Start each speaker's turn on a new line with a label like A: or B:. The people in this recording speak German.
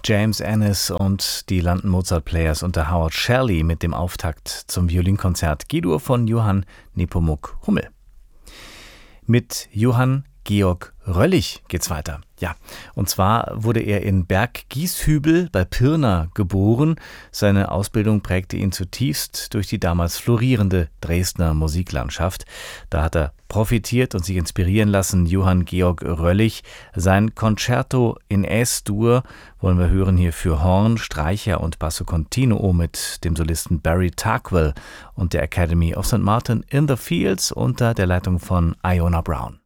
A: James Ennis und die London Mozart Players unter Howard Shelley mit dem Auftakt zum Violinkonzert G-Dur von Johann Nepomuk Hummel. Mit Johann Georg Röllich geht's weiter. Ja, und zwar wurde er in Berggieshübel bei Pirna geboren. Seine Ausbildung prägte ihn zutiefst durch die damals florierende Dresdner Musiklandschaft. Da hat er profitiert und sich inspirieren lassen. Johann Georg Röllich, sein Concerto in Es-Dur wollen wir hören hier für Horn, Streicher und Basso Continuo mit dem Solisten Barry Tarkwell und der Academy of St. Martin in the Fields unter der Leitung von Iona Brown.